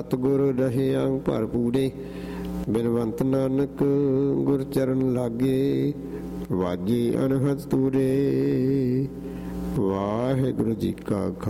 ਸਤਿਗੁਰ ਰਹਿਆਂ ਭਰਪੂਰੇ, ਬਿਨਵੰਤ ਨਾਨਕ ਗੁਰ ਚਰਨ ਲਾਗੇ। ਵਾਜੇ ਅਨਹਦ ਤੂਰੇ। ਵਾਹਿਗੁਰੂ ਜੀ ਕਾ ਖਾਲਸਾ।